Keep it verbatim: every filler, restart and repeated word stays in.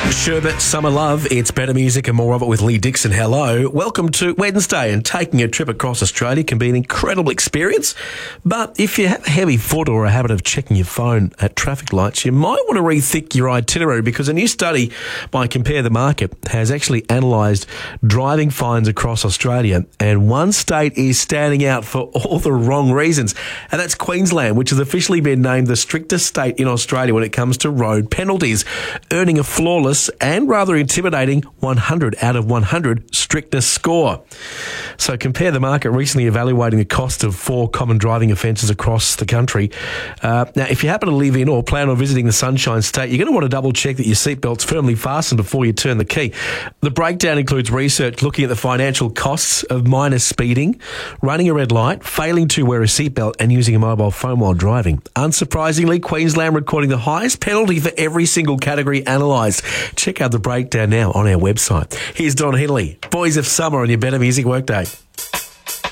Sherbet, Summer Love, it's better music and more of it with Lee Dixon. Hello. Welcome to Wednesday, and taking a trip across Australia can be an incredible experience. But if you have a heavy foot or a habit of checking your phone at traffic lights, you might want to rethink your itinerary, because a new study by Compare the Market has actually analysed driving fines across Australia, and one state is standing out for all the wrong reasons, and that's Queensland, which has officially been named the strictest state in Australia when it comes to road penalties, earning a flawless and rather intimidating one hundred out of one hundred strictness score. So Compare the Market recently evaluating the cost of four common driving offences across the country. Uh, now, if you happen to live in or plan on visiting the Sunshine State, you're going to want to double check that your seatbelt's firmly fastened before you turn the key. The breakdown includes research looking at the financial costs of minor speeding, running a red light, failing to wear a seatbelt and using a mobile phone while driving. Unsurprisingly, Queensland recording the highest penalty for every single category analysed. Check out the breakdown now on our website. Here's Don Henley, Boys of Summer on your Better Music Workday.